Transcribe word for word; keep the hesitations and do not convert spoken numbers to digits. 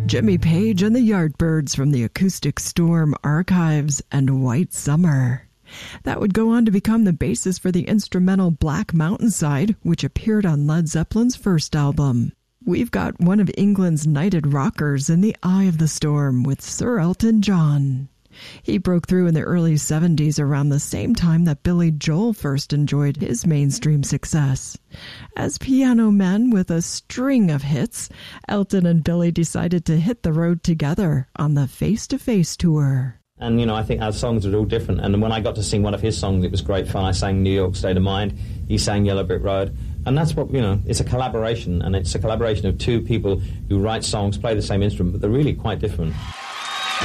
Jimmy Page and the Yardbirds from the Acoustic Storm archives, and White Summer. That would go on to become the basis for the instrumental Black Mountainside, which appeared on Led Zeppelin's first album. We've got one of England's knighted rockers in the eye of the storm with Sir Elton John. He broke through in the early seventies around the same time that Billy Joel first enjoyed his mainstream success. As piano men with a string of hits, Elton and Billy decided to hit the road together on the Face to Face tour. And, you know, I think our songs were all different. And when I got to sing one of his songs, it was great fun. I sang New York State of Mind. He sang Yellow Brick Road. And that's what, you know, it's a collaboration. And it's a collaboration of two people who write songs, play the same instrument, but they're really quite different.